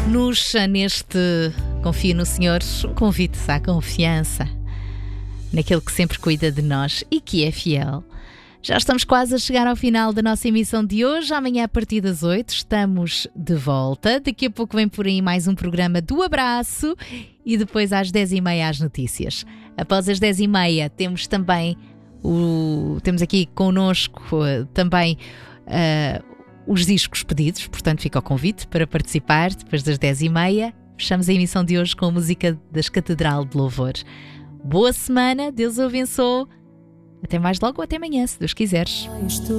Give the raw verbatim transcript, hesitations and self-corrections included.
Nos, neste Confio no Senhor, um convite à confiança naquele que sempre cuida de nós e que é fiel. Já estamos quase a chegar ao final da nossa emissão de hoje. Amanhã, a partir das oito, estamos de volta. Daqui a pouco vem por aí mais um programa do Abraço e depois às dez e meia as notícias. Após as dez e meia temos também o, temos aqui connosco uh, também uh, os discos pedidos, portanto fica o convite para participar depois das dez e meia. Fechamos a emissão de hoje com a música das Catedral de Louvor. Boa semana, Deus o abençoe. Até mais logo, até amanhã, se Deus quiseres.